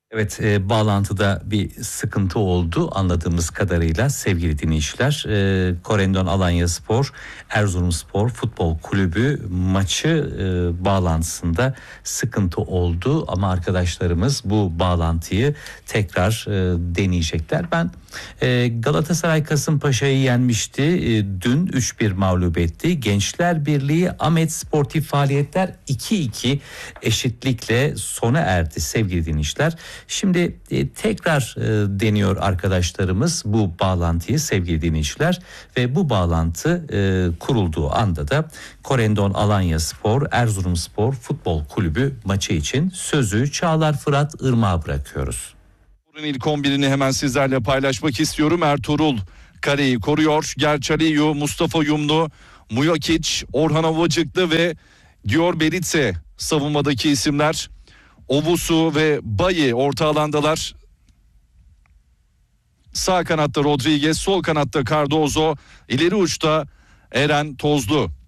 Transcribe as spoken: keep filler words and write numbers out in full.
Evet, e, bağlantıda bir sıkıntı oldu anladığımız kadarıyla sevgili dinleyiciler. E, Korendon Alanyaspor Erzurumspor Futbol Kulübü maçı e, bağlantısında sıkıntı oldu ama arkadaşlarımız bu bağlantıyı tekrar e, deneyecekler. Ben e, Galatasaray Kasımpaşa'yı yenmişti. E, dün üç bir mağlup etti. Gençler Birliği Ahmet Sportif Faaliyetler iki iki eşitlikle sona erdi sevgili dinleyiciler. Şimdi e, tekrar e, deniyor arkadaşlarımız bu bağlantıyı sevgili dinleyiciler ve bu bağlantı e, kurulduğu anda da Korendon Alanyaspor Erzurumspor Futbol Kulübü maçı için sözü Çağlar Fırat Irmak'a bırakıyoruz. İlk on birini hemen sizlerle paylaşmak istiyorum. Ertuğrul kareyi koruyor. Gerçaliyu, Mustafa Yumlu, Mujakic, Orhan Ovacıklı ve Dior Beritse savunmadaki isimler. Ovusu ve Bayi orta alandalar. Sağ kanatta Rodriguez, sol kanatta Cardozo, ileri uçta Eren Tozlu.